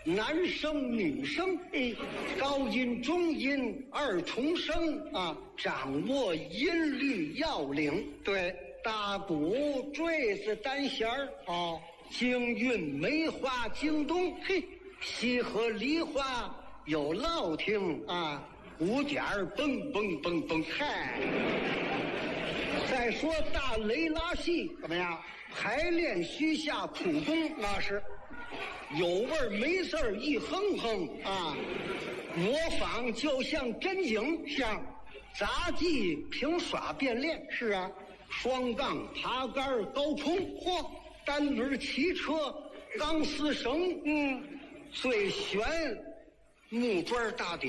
男声女声，高音中音二重声啊，掌握音律要领。 对， 大鼓、坠子、单弦儿， 哦， 京韵梅花京东，嘿，西河梨花有烙听啊， 鼓点儿嘣嘣嘣嘣，嗨。再说大雷拉戏怎么样？ 排练需下苦功， 那是有味儿没字儿一哼哼啊， 模仿就像真景， 像杂技凭耍变练。 是啊， 双杠、爬杆、高空， 嚯， 单轮骑车、钢丝绳，最悬木砖大点。